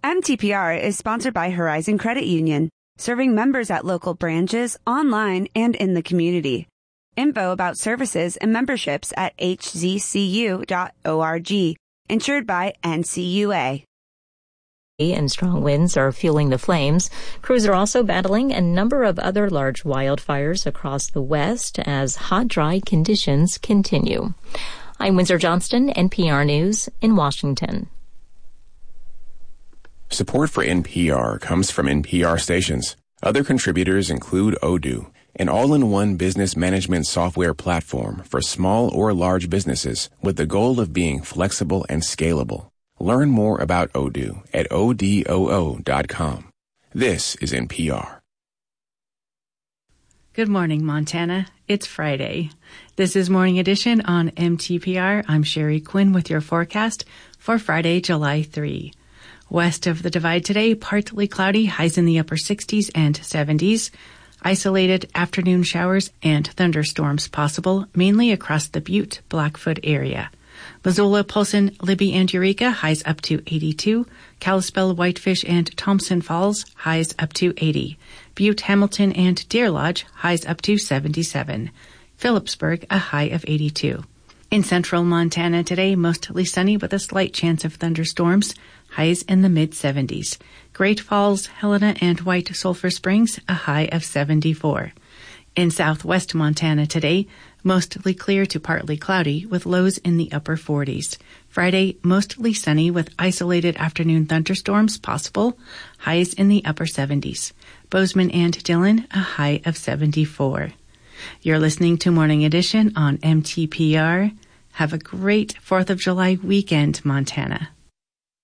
MTPR is sponsored by Horizon Credit Union, serving members at local branches, online, and in the community. Info about services and memberships at hzcu.org. Insured by NCUA. And strong winds are fueling the flames. Crews are also battling a number of other large wildfires across the West as hot, dry conditions continue. I'm Windsor Johnston, NPR News in Washington. Support for NPR comes from NPR stations. Other contributors include Odoo, an all-in-one business management software platform for small or large businesses with the goal of being flexible and scalable. Learn more about Odoo at odoo.com. This is NPR. Good morning, Montana. It's Friday. This is Morning Edition on MTPR. I'm Sherry Quinn with your forecast for Friday, July 3. West of the Divide today, partly cloudy, highs in the upper 60s and 70s. Isolated afternoon showers and thunderstorms possible, mainly across the Butte, Blackfoot area. Missoula, Polson, Libby, and Eureka, highs up to 82. Kalispell, Whitefish, and Thompson Falls, highs up to 80. Butte, Hamilton, and Deer Lodge, highs up to 77. Phillipsburg, a high of 82. In central Montana today, mostly sunny with a slight chance of thunderstorms, highs in the mid-70s. Great Falls, Helena, and White Sulphur Springs, a high of 74. In southwest Montana today, mostly clear to partly cloudy with lows in the upper 40s. Friday, mostly sunny with isolated afternoon thunderstorms possible, highs in the upper 70s. Bozeman and Dillon, a high of 74. You're listening to Morning Edition on MTPR. Have a great 4th of July weekend, Montana.